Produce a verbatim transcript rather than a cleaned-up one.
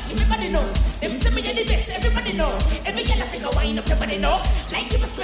everybody know. Them say me a the best, everybody know. Every girl I take a wine up, everybody know. Like you was